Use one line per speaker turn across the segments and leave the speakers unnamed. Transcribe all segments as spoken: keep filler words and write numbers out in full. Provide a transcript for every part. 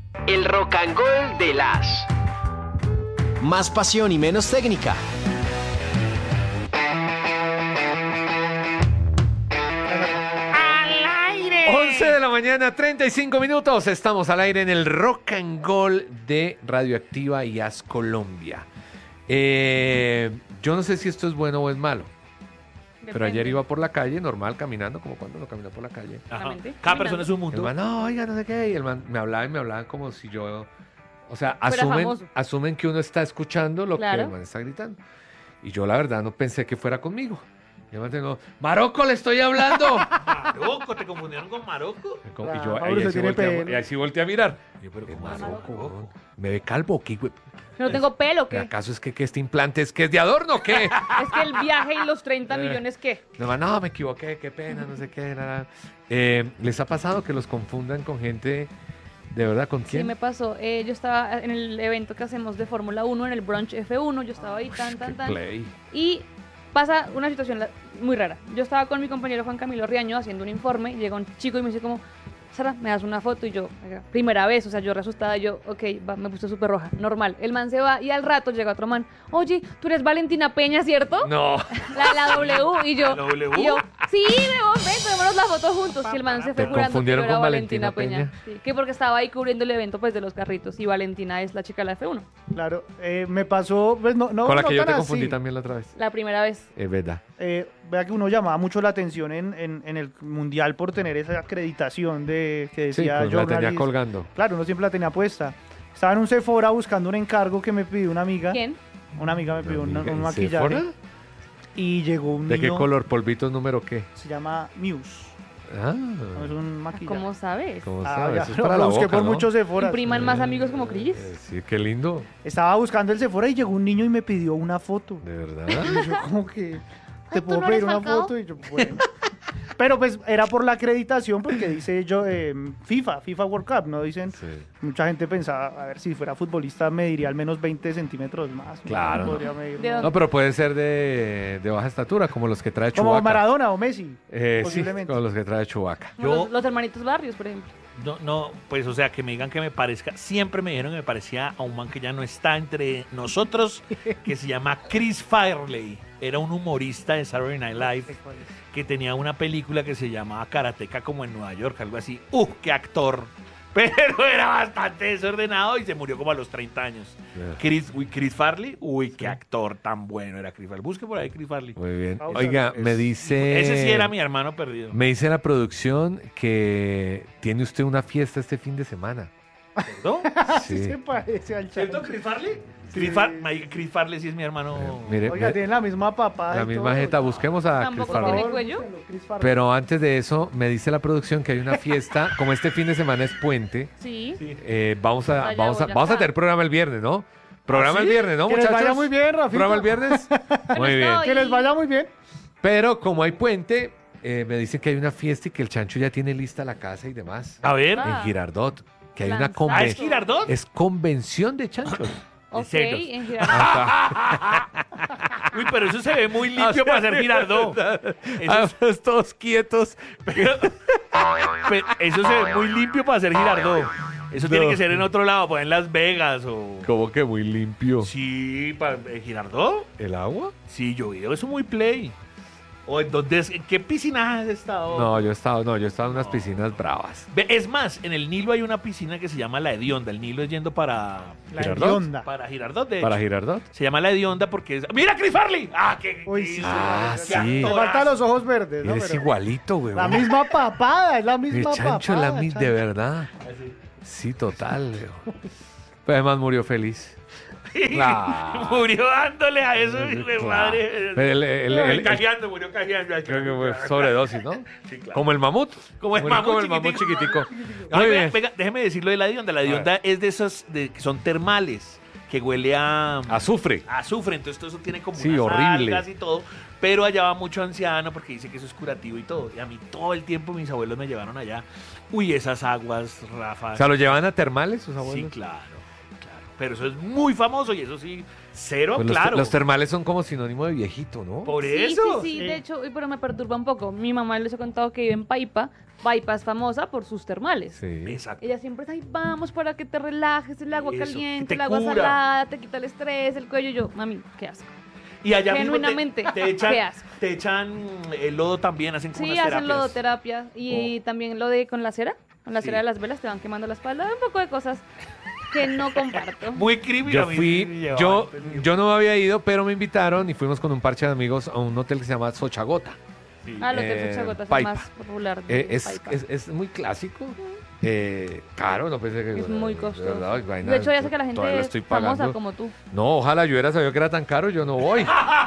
El rock and roll de las. Más pasión y menos técnica.
once de la mañana, treinta y cinco minutos. Estamos al aire en el Rock and Roll de Radioactiva y As Colombia. Eh, yo no sé si esto es bueno o es malo. Depende. Pero ayer iba por la calle, normal, caminando, como cuando uno camina por la calle.
Ajá. Cada persona es un mundo.
El man, no, oiga, no sé qué. Y el man me hablaba y me hablaba como si yo... O sea, asumen, asumen que uno está escuchando lo claro. que el man está gritando. Y yo, la verdad, no pensé que fuera conmigo. Y el man tengo, Marocco, le estoy hablando.
Marocco, ¿te confundieron con Marocco?
Y yo, claro, ahí, ahí, sí volteé, y ahí sí volteé a mirar. Yo, pero ¿cómo Marocco? Marocco? ¿Me ve calvo? ¿Qué, güey?
¿No tengo pelo qué?
¿Acaso es que, que este implante es que es de adorno o qué?
Es que el viaje y los treinta millones, ¿qué?
No, no, me equivoqué, qué pena, no sé qué. Nada. Eh, ¿Les ha pasado que los confundan con gente... ¿De verdad? ¿Con quién?
Sí, me pasó. Eh, yo estaba en el evento que hacemos de Fórmula uno, en el Brunch F uno. Yo estaba ahí, tan, tan, tan.
Play.
Y pasa una situación muy rara. Yo estaba con mi compañero Juan Camilo Riaño haciendo un informe. Llega un chico y me dice como, Sara, ¿me das una foto? Y yo, primera vez, o sea, yo re asustada. Yo, ok, va, me puse súper roja. Normal. El man se va y al rato llega otro man. Oye, tú eres Valentina Peña, ¿cierto?
No.
La, la W. Y yo,
¿La W?
Y yo sí, me ven, tomémonos la foto juntos. Y el man se fue jurando que yo era
con
Valentina,
Valentina
Peña. Peña. Sí, que porque estaba ahí cubriendo el evento pues de los carritos. Y Valentina es la chica de la F uno.
Claro, eh, me pasó, pues no, no
con la
no
que yo te
así.
confundí también la otra vez.
La primera vez.
Es verdad.
Eh, vea que uno llamaba mucho la atención en, en, en el mundial por tener esa acreditación de que decía
sí, pues la tenía colgando.
Claro, uno siempre la tenía puesta. Estaba en un Sephora buscando un encargo que me pidió una amiga.
¿Quién?
Una amiga me pidió
amiga,
un, un maquillaje.
¿Sephora?
Y llegó un
¿De
niño.
qué color? ¿Polvitos número qué?
Se llama Muse.
Ah.
Es un maquillaje.
¿Cómo sabes?
¿Cómo
Ah,
sabes?
ya,
Eso es
lo,
para
lo
la
busqué
boca,
por
¿no?
muchos Sephora.
Impriman más amigos como Chris.
Eh, sí, qué lindo.
Estaba buscando el Sephora y llegó un niño y me pidió una foto.
¿De verdad?
Y yo como que, ¿te
Ay,
puedo
no
pedir una
Falcao?
foto? Y yo, bueno. Pero pues era por la acreditación porque dice yo eh, FIFA, FIFA World Cup, ¿no? Dicen,
Sí.
mucha gente pensaba, a ver, si fuera futbolista mediría al menos veinte centímetros más.
Claro.
No podría medir,
¿De
¿no?
No, pero pueden ser de, de baja estatura, como los que trae
Como
Chewbacca.
Maradona o Messi,
Eh, sí,
posiblemente.
como los que trae Chewbacca.
Como
Yo-
los, los hermanitos Barrios, por ejemplo.
No, no, pues o sea, que me digan que me parezca. Siempre me dijeron que me parecía a un man que ya no está entre nosotros, que se llama Chris Farley. Era un humorista de Saturday Night Live que tenía una película que se llamaba Karateka como en Nueva York, algo así. ¡Uh, qué actor! Pero era bastante desordenado y se murió como a los treinta años.
Yeah.
Chris, uy, Chris Farley, uy, qué actor tan bueno era Chris Farley. Busque por ahí Chris Farley.
Muy bien.
Vamos a
Oiga,
ver.
me dice...
Ese sí era mi hermano perdido.
Me dice la producción que tiene usted una fiesta este fin de semana.
¿No?
Sí se parece al
¿Cierto,
Chacho.
Chris Farley?
Sí.
Chris, Far- Chris Farley sí es mi hermano.
Eh, mire,
Oiga,
me-
tienen la misma papada.
la
y
misma
todo.
jeta. Busquemos a Chris
Tampoco
Por
Farley.
tiene
favor,
cuello?
búsquenlo, Chris Farley.
Pero antes de eso, me dice la producción que hay una fiesta. Como este fin de semana es puente,
Sí.
Sí.
eh, vamos, a,
Vaya
vamos, a,
Boyacá.
vamos a tener programa el viernes, ¿no? Programa
¿Ah,
el
sí?
viernes, ¿no,
Que les
muchachos?
vaya muy bien, Rafita.
¿Programa el viernes? Muy bien.
estoy.
Que les vaya muy bien.
Pero como hay puente, eh, me dicen que hay una fiesta y que el chancho ya tiene lista la casa y demás.
A ver.
Ah.
En Girardot. Que hay una
Lanzazo.
¿Ah, es
convención.
Girardot?
Es convención de chanchos.
Ok,
cerdos.
en Girardot.
Uy, pero eso se ve muy limpio para ser Girardot. Eso,
Ah, pues, todos quietos.
pero- pero eso se ve muy limpio para ser Girardot. Eso
No.
tiene que ser en otro lado, pues en Las Vegas o...
Como que muy limpio.
Sí, para Girardot.
¿El agua?
Sí, yo veo eso muy play. ¿O en dónde es- en qué piscina has estado?
No, yo he estado, no, yo he estado en unas piscinas bravas.
Ve, es más, en el Nilo hay una piscina que se llama La Hedionda. El Nilo es yendo para...
La
Girardot.
hedionda.
Para Girardot, de
¿Para
hecho.
Girardot?
Se llama La Hedionda porque es... ¡Mira, Chris Farley! ¡Ah, qué...
Uy, sí,
Ah,
sí,
sí.
Me faltan los ojos verdes, ¿no?
Eres
Pero
igualito, güey.
la misma papada, es la
Mi
misma
chancho,
papada.
la mi- de
chancho.
verdad. Sí, total, güey. Pero además murió feliz. Claro.
Murió dándole a eso, mi
Claro.
madre.
Pero el- el- el- el-
Cajeando, murió cajeando.
Creo que fue sobredosis, ¿no?
Sí, claro.
Como el mamut.
Como el
Murió
mamut
como el mamut chiquitico.
Ay,
Muy
venga,
bien.
venga, déjeme decirlo de la hedionda. La hedionda es de esas de, que son termales, que huele a
Azufre.
a azufre, entonces todo eso tiene como
Sí,
unas
horrible.
algas y todo. Pero allá va mucho anciano porque dice que eso es curativo y todo. Y a mí todo el tiempo mis abuelos me llevaron allá. Uy, esas aguas, Rafa.
O sea, ¿lo llevan a termales sus
Sí,
abuelos?
claro, claro. pero eso es muy famoso y eso sí, cero,
Pues los,
claro.
los termales son como sinónimo de viejito, ¿no?
Por
Sí,
eso.
sí, sí, de hecho, uy, pero me perturba un poco. Mi mamá les he contado que vive en Paipa. Paipa es famosa por sus termales.
Sí.
Exacto.
Ella siempre está ahí, vamos para que te relajes, el agua
Eso,
caliente,
que te
el agua
cura.
salada, te quita el estrés, el cuello. Y yo, mami, qué asco.
Y allá mismo te,
Genuinamente,
te echan,
qué asco.
te echan el lodo también, hacen como
Sí,
unas
hacen
terapias.
lodoterapia y también lo de con la cera, con la
Sí.
cera de las velas te van quemando la espalda, un poco de cosas que no comparto.
Muy creepy. a
Yo
mí
fui,
me llevaban,
yo,
entonces,
yo no había ido, pero me invitaron y fuimos con un parche de amigos a un hotel que se llama Xochagota.
sí.
Ah, los
eh,
de Xochagota es el
Paipa.
más popular de
Eh, es,
Paipa.
es, es muy clásico. Eh, caro, no pensé que...
Es muy
de
costoso.
verdad,
De,
vaina,
hecho, ya sé que la
todavía lo
gente
estoy
es famosa
pagando.
como tú.
No, ojalá yo hubiera sabido que era tan caro, yo no voy.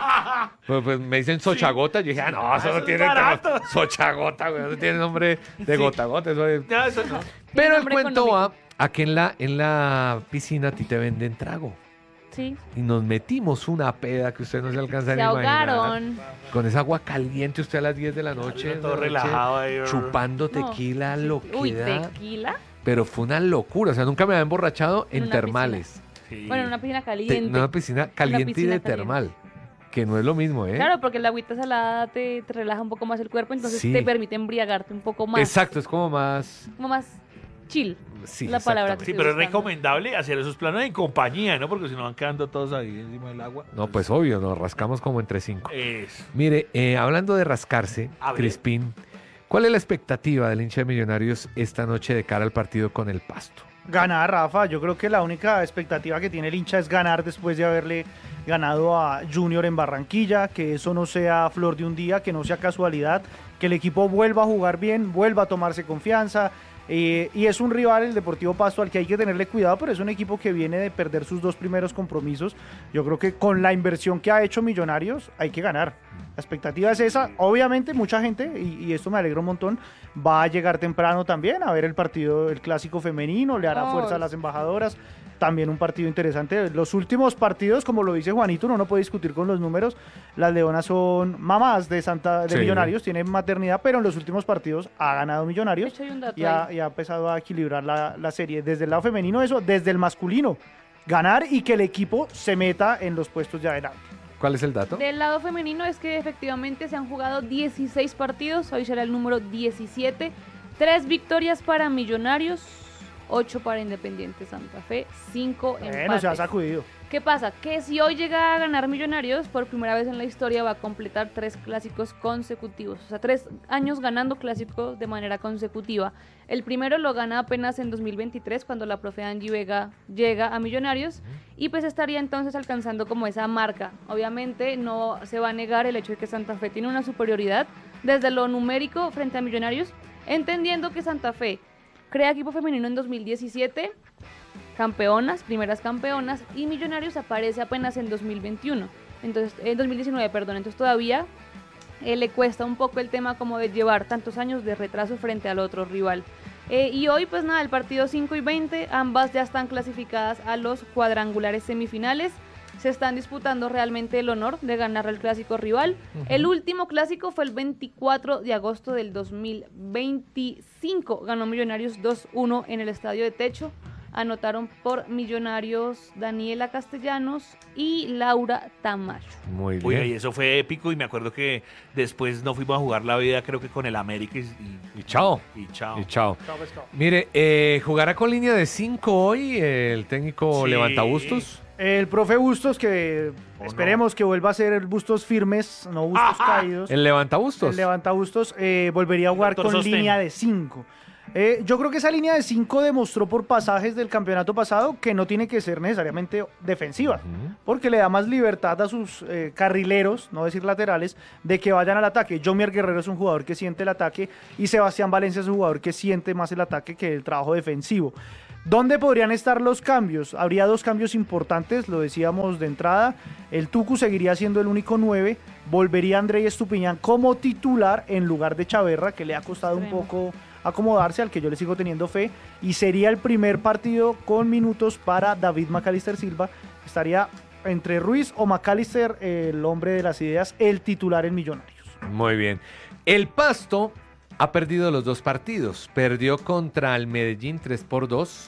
Pues, pues me dicen Xochagota, yo dije, ah, no, eso
eso
no
es
tiene
barato.
como- Xochagota, güey, eso tiene nombre de
Sí.
gota a gota. Eso es-
Ya, eso no.
Pero el
nombre
cuento va
económico.
a que en la, en la piscina a ti te venden trago.
Sí,
Y nos metimos una peda que usted no se alcanza a
se
imaginar.
ahogaron.
Con esa agua caliente usted a las diez de la noche.
Uno
de
todo
la noche,
relajado ahí.
chupando
No,
tequila, lo que
Uy,
da.
tequila.
Pero fue una locura. O sea, nunca me había emborrachado en,
En una
termales.
Sí.
Bueno, en una piscina
Te-
caliente.
una piscina caliente y
piscina
de termal. Que no es lo mismo, ¿eh?
Claro, porque la agüita salada te, te relaja un poco más el cuerpo, entonces
Sí.
te permite embriagarte un poco más.
Exacto, es como más.
Como más chill.
Sí,
La palabra
exactamente.
Sí,
estoy
pero es
buscando.
recomendable hacer esos planos en compañía, ¿no? Porque si no van quedando todos ahí encima del agua.
No, pues obvio, nos rascamos como entre cinco.
Es.
Mire, eh, hablando de rascarse,
A ver.
Crispín, ¿cuál es la expectativa del hincha de Millonarios esta noche de cara al partido con el Pasto?
Ganar, Rafa. Yo creo que la única expectativa que tiene el hincha es ganar después de haberle ganado a Junior en Barranquilla, que eso no sea flor de un día, que no sea casualidad, que el equipo vuelva a jugar bien, vuelva a tomarse confianza. Eh, y es un rival, el Deportivo Pasto, al que hay que tenerle cuidado, pero es un equipo que viene de perder sus dos primeros compromisos. Yo creo que con la inversión que ha hecho Millonarios hay que ganar. La expectativa es esa. Obviamente mucha gente, y, y esto me alegra un montón, va a llegar temprano también a ver el partido, el clásico femenino, le hará
Oh,
fuerza a las embajadoras. También un partido interesante. Los últimos partidos, como lo dice Juanito, uno no puede discutir con los números. Las Leonas son mamás de Santa de
Sí.
Millonarios, tienen maternidad, pero en los últimos partidos ha ganado
De
Millonarios
hecho, hay un dato
y ha,
ahí.
y ha empezado a equilibrar la, la serie. Desde el lado femenino eso, desde el masculino. Ganar y que el equipo se meta en los puestos de adelante.
¿Cuál es el dato?
Del lado femenino es que efectivamente se han jugado dieciséis partidos, hoy será el número diecisiete, tres victorias para Millonarios, ocho para Independiente Santa Fe, cinco
Bueno,
empates.
se ha sacudido.
¿Qué pasa? Que si hoy llega a ganar Millonarios, por primera vez en la historia va a completar tres clásicos consecutivos. O sea, tres años ganando clásicos de manera consecutiva. El primero lo gana apenas en dos mil veintitrés, cuando la profe Angie Vega llega a Millonarios. Y pues estaría entonces alcanzando como esa marca. Obviamente no se va a negar el hecho de que Santa Fe tiene una superioridad desde lo numérico frente a Millonarios, entendiendo que Santa Fe crea equipo femenino en dos mil diecisiete, campeonas, primeras campeonas, y Millonarios aparece apenas en dos mil veintiuno, entonces, en dos mil diecinueve, perdón, entonces todavía eh, le cuesta un poco el tema como de llevar tantos años de retraso frente al otro rival. Eh, y hoy, pues nada, el partido cinco y veinte, ambas ya están clasificadas a los cuadrangulares semifinales. Se están disputando realmente el honor de ganar al clásico rival. El último clásico fue el veinticuatro de agosto del dos mil veinticinco. Ganó Millonarios dos uno en el Estadio de Techo. Anotaron por Millonarios Daniela Castellanos y Laura Tamayo.
Muy bien.
Oiga, y eso fue épico y me acuerdo que después no fuimos a jugar la vida, creo que con el América y, y-
Y chao.
y chao.
Y chao.
Chao, pescado.
Mire, eh, jugará con línea de cinco hoy el técnico
Sí.
Levantabustos.
El profe Bustos, que
¿O
esperemos que vuelva a ser Bustos firmes, no Bustos caídos.
El Levantabustos.
El levanta Bustos eh, volvería a jugar
Doctor
con
Sostén.
línea de cinco. Eh, yo creo que esa línea de cinco demostró por pasajes del campeonato pasado que no tiene que ser necesariamente defensiva,
Ujú.
porque le da más libertad a sus eh, carrileros, no decir laterales, de que vayan al ataque. Jomier Guerrero es un jugador que siente el ataque y Sebastián Valencia es un jugador que siente más el ataque que el trabajo defensivo. ¿Dónde podrían estar los cambios? Habría dos cambios importantes, lo decíamos de entrada. El Tucu seguiría siendo el único nueve. Volvería André Estupiñán como titular en lugar de Chaverra, que le ha costado un
Extremo.
poco acomodarse, al que yo le sigo teniendo fe. Y sería el primer partido con minutos para David Macalister Silva. Estaría entre Ruiz o Macalister, el hombre de las ideas, el titular en Millonarios.
Muy bien. El Pasto ha perdido los dos partidos. Perdió contra el Medellín tres por dos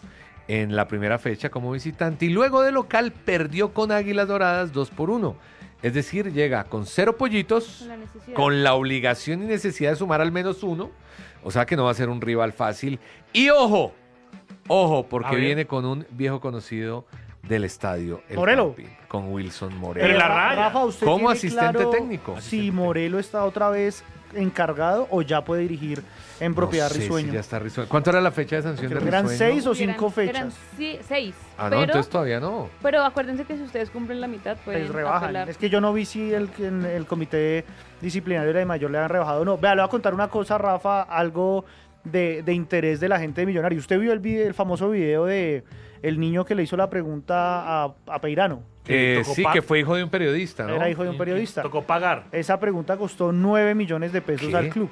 en la primera fecha como visitante y luego de local perdió con Águilas Doradas dos por uno. Es decir, llega con cero pollitos,
Con la necesidad.
con la obligación y necesidad de sumar al menos uno, o sea que no va a ser un rival fácil. Y ojo, ojo,
A
porque
ver.
viene con un viejo conocido del estadio, el
Morelo.
Campín, con Wilson
Pero
Morelo.
en la
Ra-
raya.
Rafa, ¿usted
Como
tiene
asistente
claro
técnico.
si Morelo está otra vez encargado o ya puede dirigir en propiedad
No sé si
Risueño?
ya está Risueño. ¿Cuánto era la fecha de sanción
Creo
de
que eran
Risueño?
seis o
Eran-
cinco fechas.
Eran sí- seis.
Ah, no,
pero,
entonces todavía no.
pero acuérdense que si ustedes cumplen la mitad, pueden
Les rebajan.
apelar.
Es que yo no vi si el, en el comité disciplinario de la mayor le han rebajado o no. Vea, le voy a contar una cosa, Rafa, algo de, de interés de la gente de Millonario. ¿Usted vio el, video, el famoso video de el niño que le hizo la pregunta a, a Peirano?
Eh,
tocó
sí,
pa-
que fue hijo de un periodista, ¿no?
Era hijo de un periodista.
Tocó pagar
Esa pregunta costó nueve millones de pesos
¿Qué?
al club.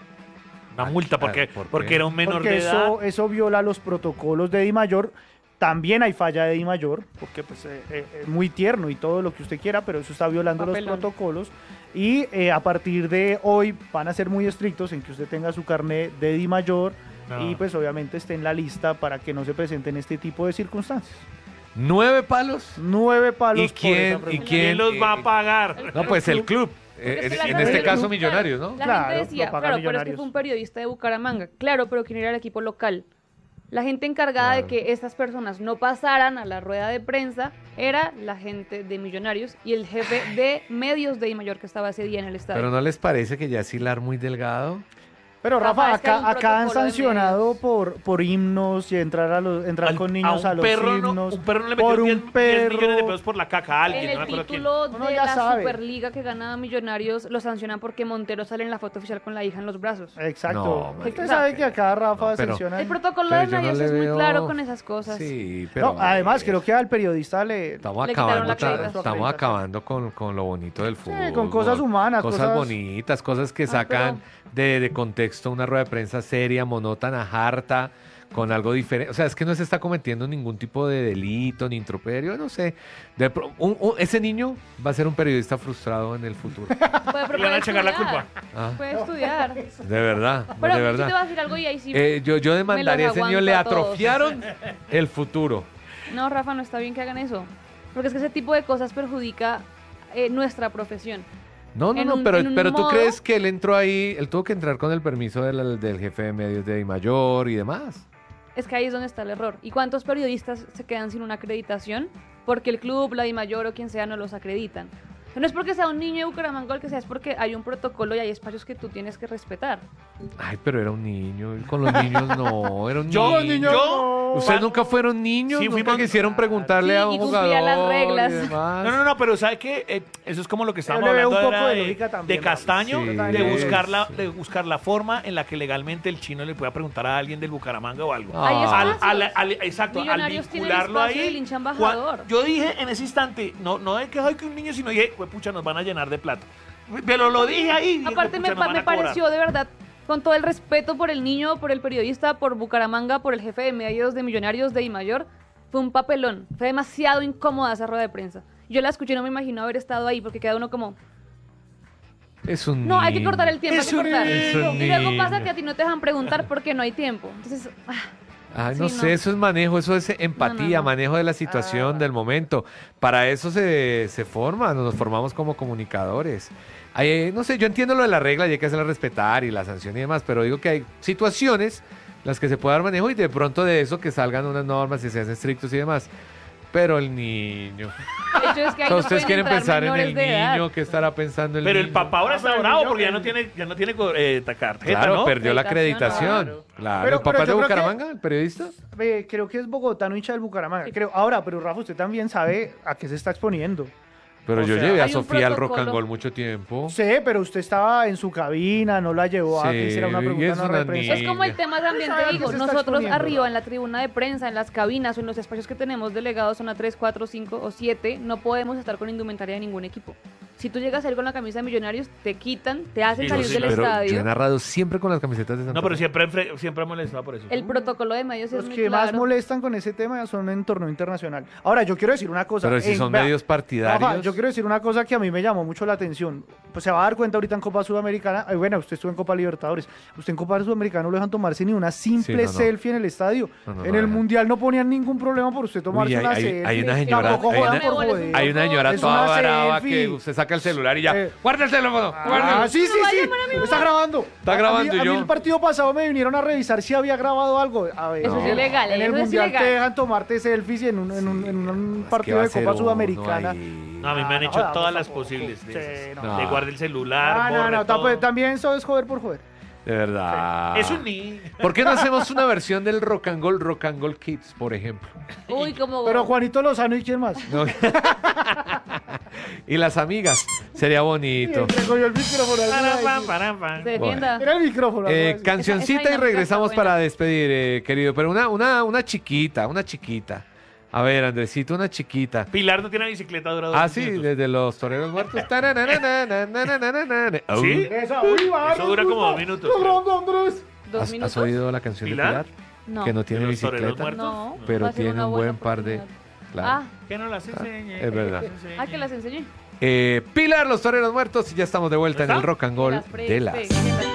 una multa porque,
¿por qué?
porque era un menor
Porque
de edad.
eso, eso viola los protocolos de Di Mayor. También hay falla de Di Mayor, porque pues eh, eh, es muy tierno y todo lo que usted quiera, pero eso está violando
Papelón.
los protocolos. Y eh, a partir de hoy van a ser muy estrictos en que usted tenga su carnet de Di Mayor
No.
y pues obviamente esté en la lista para que no se presenten este tipo de circunstancias.
¿Nueve palos?
Nueve palos
¿Y
por
quién-
esa
y
pregunta.
quién-
¿Quién los va
eh,
a pagar?
No, pues el club. Eh,
Porque es que
en
la
este
gente-
caso,
claro,
Millonarios, ¿no?
La
Claro,
gente decía,
lo paga
claro, pero es que
Millonarios.
fue un periodista de Bucaramanga. Claro, pero ¿quién era el equipo local? La gente encargada
Claro.
de que estas personas no pasaran a la rueda de prensa era la gente de Millonarios y el jefe de medios de Di Mayor que estaba ese día en el estadio.
Pero ¿no les parece que ya es hilar muy delgado?
Pero
Rafa,
Rafa,
es que hay
acá,
un
acá han
protocolo de
sancionado
medios.
por, por himnos y entrar, a los, entrar
Al-
con niños a,
un
los
perro no-
himnos.
un perro no le metió
por
diez
un
diez
perro.
millones de pesos por la caca a alguien.
En
no
el
me acuerdo quién.
título
Uno
de
ya
la
sabe.
Superliga que gana Millonarios lo sancionan porque Montero sale en la foto oficial con la hija en los brazos.
Exacto.
No,
Usted
marica.
sabe que acá Rafa
No, pero-
sanciona.
El protocolo
Pero
de
yo no
medios
le
es muy
veo-
claro con esas cosas.
Sí, pero...
No, además creo que al periodista le...
Estamos
Le quitaron
acabando,
la
ta-
acreditación.
estamos acabando con, con lo bonito del fútbol.
con cosas humanas,
Cosas,
cosas-
bonitas, cosas que
Ah,
sacan de, de contexto una rueda de prensa seria, monótona, harta, con algo diferente. O sea, es que no se está cometiendo ningún tipo de delito, ni improperio, no sé. De pro- un- un- ese niño va a ser un periodista frustrado en el futuro.
Puede, pero
Le van a
puede
echar la
estudiar.
culpa.
Ah,
Puede estudiar.
de verdad,
Pero
de
yo
verdad.
te voy a decir algo y ahí sí.
Eh, yo, yo demandaría a ese niño,
aguanto
le
a todos.
atrofiaron el futuro.
No, Rafa, no está bien que hagan eso. Porque es que ese tipo de cosas perjudica eh, nuestra profesión.
No, no,
En
no,
un-
pero,
en un
pero tú
modo-
crees que él entró ahí, él tuvo que entrar con el permiso del, del jefe de medios de Di Mayor y demás.
Es que ahí es donde está el error. ¿Y cuántos periodistas se quedan sin una acreditación? Porque el club, la Di Mayor o quien sea no los acreditan. No es porque sea un niño de Bucaramanga o el que sea, es porque hay un protocolo y hay espacios que tú tienes que respetar.
Ay, pero era un niño, y con los niños no, era un
Yo,
niño.
yo,
¿Ustedes nunca fueron niños?
Sí,
¿Nunca
fuimos-
quisieron preguntarle
Sí,
a un
y cumplía
jugador
las reglas.
y demás?
No, no, no, pero ¿sabe qué? Eh, eso es como lo que estábamos
le veo un
hablando
poco
ahora
de
de,
lógica también,
de Castaño,
Sí,
de, buscar la,
sí.
de buscar la forma en la que legalmente el chino le pueda preguntar a alguien del Bucaramanga o algo.
Ah.
Hay
Al,
espacios.
al- al- exacto, al
Millonarios tiene el
vincularlo
espacio
ahí.
del hincha
cua-
embajador.
Yo dije en ese instante, no, no de que hay que un niño, sino dije, pues pucha, nos van a llenar de plata. Pero lo dije ahí. dije,
Aparte me,
"Juepucha, nos
pa-
van
me
a cobrar".
pareció de verdad, con todo el respeto por el niño, por el periodista, por Bucaramanga, por el jefe de medios de Millonarios de Di Mayor, fue un papelón. Fue demasiado incómoda esa rueda de prensa. Yo la escuché y no me imagino haber estado ahí porque queda uno como,
Es un
no, hay que
niño.
cortar el tiempo,
Es
hay que
un
cortar.
Es un
Y luego pasa
niño.
que a ti no te dejan preguntar porque no hay tiempo. Entonces, ah,
Ay, no
Sí,
sé,
no.
eso es manejo, eso es empatía,
no.
manejo de la situación,
Ah.
del momento. Para eso se, se forma, nos formamos como comunicadores. Ay, eh, no sé, yo entiendo lo de la regla y hay que hacerla respetar y la sanción y demás, pero digo que hay situaciones las que se puede dar manejo y de pronto de eso que salgan unas normas y se hacen estrictos y demás. Pero el niño.
de hecho es que ahí
O sea,
no
ustedes
pueden
quieren
entrar
pensar en
menores
el
de edad.
niño, ¿qué estará pensando el
Pero
niño?
el papá ahora
Ah,
está
pero el
bravo
niño-
porque ya no tiene, ya no tiene eh, tarjeta,
Claro,
¿no?
perdió la
Acreditación,
acreditación. Claro,
Pero-
el papá
pero
es de
yo creo que-
Bucaramanga, el periodista.
Eh, creo que es bogotano hincha del Bucaramanga. Creo. Ahora, pero Rafa, usted también sabe a qué se está exponiendo.
Pero
O
yo
sea,
llevé a
hay un
Sofía al rock and
protocolo.
roll mucho tiempo.
Sí, pero usted estaba en su cabina, no la llevó a
Sí,
que hiciera una
y
pregunta
es
en una
una
rueda de prensa.
Es como el
Niña.
tema también,
¿Sabe a
te
qué
digo,
se está
nosotros
exponiendo,
arriba
Rafa?
en la tribuna de prensa, en las cabinas o en los espacios que tenemos delegados, zona tres, cuatro, cinco o siete, no podemos estar con indumentaria de ningún equipo. Si tú llegas a ir con la camisa de Millonarios, te quitan, te hacen
Sí,
salir
sí,
del
Pero
estadio.
yo he narrado siempre con las camisetas de Santa
No, pero
Fe.
siempre, fre- siempre ha molestado por eso.
El protocolo de medios
Los
es muy
que más
claro.
molestan con ese tema son en torneo internacional. Ahora, yo quiero decir una cosa.
Pero si
en-
son
vea,
medios partidarios.
Rafa, yo quiero decir una cosa que a mí me llamó mucho la atención. Pues se va a dar cuenta ahorita en Copa Sudamericana. Ay, bueno, usted estuvo en Copa Libertadores. Usted en Copa Sudamericana no lo dejan tomarse ni una simple
Sí, no, no.
selfie en el estadio.
No, no,
en
no
el
dejan.
Mundial no ponían ningún problema por usted tomarse
Uy, hay-
una
hay-
selfie.
hay una señora-
Tampoco
hay
jodan
una-
por joder.
Hay una señora
Es
toda
una
brava
selfie.
que usted saca el celular y ya.
Eh.
¡Guarda el teléfono! guarda".
Ah, sí, sí,
va a
sí.
llamar a mi
Está grabando.
Está
A-
grabando
A mí,
y
a mí
yo-
el partido pasado me vinieron a revisar si había grabado algo. A ver,
Eso
es
no.
ilegal,
En el
eso es
Mundial
ilegal.
te dejan tomarte selfies en un, en un, en un
Es que
partido
va
de
a ser
Copa
uno
Sudamericana.
ahí.
No, a mí me han
Ah,
hecho
no,
todas las
tampoco.
posibles. De
Sí,
esas.
no.
Le guarde el celular,
Ah, no,
borre
no,
todo.
tampo- también eso es joder por joder.
De verdad.
Es un ni.
¿Por qué no hacemos una versión del Rock and Roll, Rock and Roll Kids, por ejemplo?
Uy, como...
Pero Juanito Lozano y quién más.
¿No? Y las amigas. Sería
Y
bonito.
entregó yo el micrófono. al
Para,
final.
pam, para, pam.
Se defienda.
Era el micrófono.
Eh,
algo así.
cancioncita
Esa- esa
y regresamos
dinámica está
para despedir, eh, querido. Pero una, una, una chiquita, una chiquita. A ver, Andresito, una chiquita.
Pilar no tiene bicicleta dura dos
Ah, sí,
minutos.
desde los toreros muertos. Taranananananananana. Au.
Esa, uy, va,
Eso dura
nos
como
gusta.
dos minutos,
Logrando, Andrés.
¿Dos
¿Has,
minutos?
has oído la canción
¿Pilar?
de Pilar?
No.
Que no tiene
¿De los toreros
bicicleta,
muertos?
No.
pero
va a ser
tiene
una
un
buena
buen par de...
oportunidad.
Claro.
Que no las enseñe.
es verdad.
que las enseñe.
Ah, ah, que las enseñé.
Eh, Pilar, los toreros muertos. Y ya estamos de vuelta en el
¿Está?
Rock and
Me
Roll
las
de
presté,
las...
me las